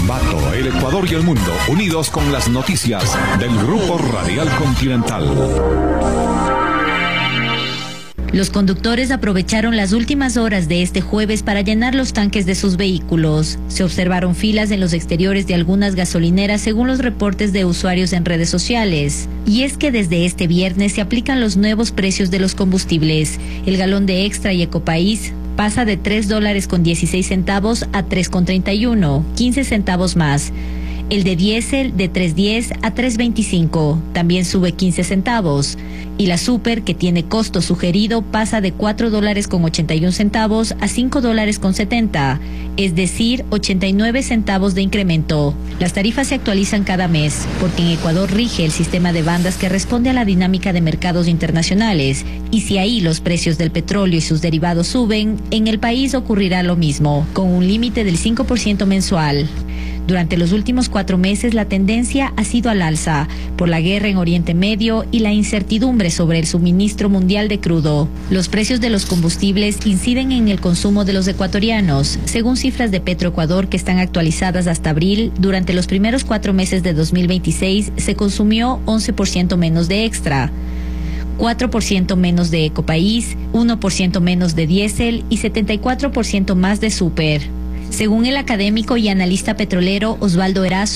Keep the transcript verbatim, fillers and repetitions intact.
Ambato, el Ecuador y el mundo, unidos con las noticias del Grupo Radial Continental. Los conductores aprovecharon las últimas horas de este jueves para llenar los tanques de sus vehículos. Se observaron filas en los exteriores de algunas gasolineras según los reportes de usuarios en redes sociales. Y es que desde este viernes se aplican los nuevos precios de los combustibles. El galón de Extra y Ecopaís pasa de tres dólares con dieciséis centavos a tres con treinta y uno, quince centavos más. El de diésel de tres diez a tres veinticinco, también sube quince centavos. Y la super, que tiene costo sugerido, pasa de cuatro dólares con ochenta y un centavos a cinco dólares con setenta, es decir, ochenta y nueve centavos de incremento. Las tarifas se actualizan cada mes, porque en Ecuador rige el sistema de bandas que responde a la dinámica de mercados internacionales, y si ahí los precios del petróleo y sus derivados suben, en el país ocurrirá lo mismo, con un límite del cinco por ciento mensual. Durante los últimos cuatro meses la tendencia ha sido al alza por la guerra en Oriente Medio y la incertidumbre sobre el suministro mundial de crudo. Los precios de los combustibles inciden en el consumo de los ecuatorianos. Según cifras de Petroecuador que están actualizadas hasta abril, durante los primeros cuatro meses de dos mil veintiséis se consumió once por ciento menos de Extra, cuatro por ciento menos de Ecopaís, uno por ciento menos de diésel y setenta y cuatro por ciento más de super. Según el académico y analista petrolero Osvaldo Erazo,